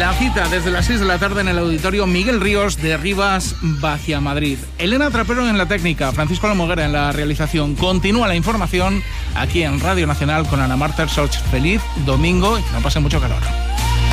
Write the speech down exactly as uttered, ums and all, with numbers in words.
La cita desde las seis de la tarde en el auditorio Miguel Ríos de Rivas, Vacia Madrid. Elena Trapero en la técnica, Francisco Lomoguera en la realización. Continúa la información aquí en Radio Nacional con Ana Marta Ersoch. Feliz domingo y que no pase mucho calor.